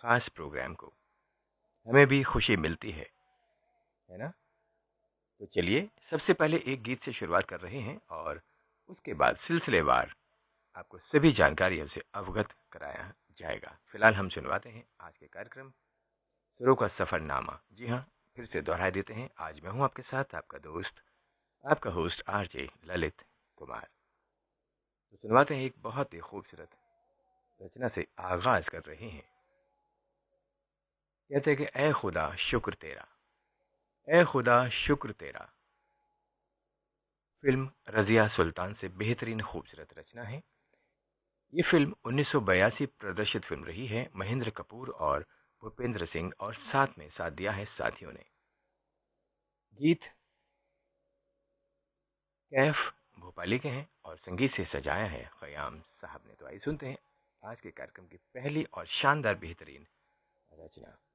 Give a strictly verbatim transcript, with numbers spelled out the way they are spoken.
ख़ास प्रोग्राम को। हमें भी खुशी मिलती है है ना? तो चलिए सबसे पहले एक गीत से शुरुआत कर रहे हैं और उसके बाद सिलसिलेवार आपको सभी जानकारियों से अवगत कराया जाएगा। फिलहाल हम सुनवाते हैं आज के कार्यक्रम सुरों का सफ़रनामा। जी हाँ, फिर से दोहरा देते हैं। आज मैं हूँ आपके साथ आपका दोस्त, आपका होस्ट आरजे ललित कुमार। तो सुनवाते हैं एक बहुत ही खूबसूरत रचना से आगाज कर रहे हैं। कहते हैं कि ए खुदा शुक्र तेरा, ए खुदा शुक्र तेरा। फिल्म रजिया सुल्तान से बेहतरीन खूबसूरत रचना है। ये फिल्म उन्नीस सौ बयासी प्रदर्शित फिल्म रही है। महेंद्र कपूर और भूपेंद्र सिंह और साथ में साथ दिया है साथियों ने। गीत कैफ भोपाली के हैं और संगीत से सजाया है ख़याम साहब ने। तो आइए सुनते हैं आज के कार्यक्रम की पहली और शानदार बेहतरीन रचना।